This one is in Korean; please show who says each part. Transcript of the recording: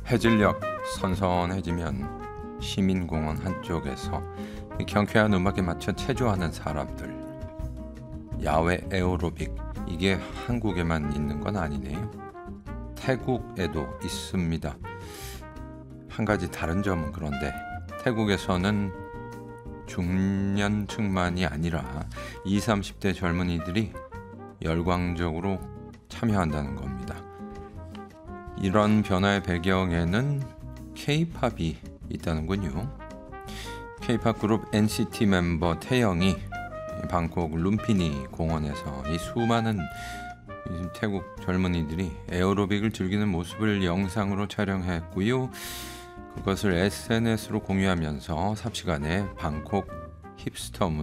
Speaker 1: 해질녘 선선해지면 시민공원 한쪽에서 경쾌한 음악에 맞춰 체조하는 사람들. 야외 에어로빅, 이게 한국에만 있는 건 아니네요. 태국에도 있습니다. 한 가지 다른 점은 그런데 태국에서는 중년층만이 아니라 20, 30대 젊은이들이 열광적으로 참여한다는 겁니다. 이런 변화의 배경에는 K-팝이 있다는군요. K-팝 그룹 NCT 멤버 태영이 방콕 룸피니 공원에서 이 수많은 태국 젊은이들이 에어로빅을 즐기는 모습을 영상으로 촬영했고요. 그것을 SNS로 공유하면서 삽시간에 방콕 힙스터